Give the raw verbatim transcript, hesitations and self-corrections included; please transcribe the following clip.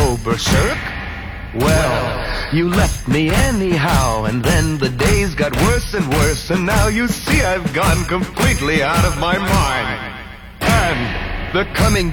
go berserk? Well, you left me anyhow, and then the days got worse and worse, and now you see I've gone completely out of my mind. And the coming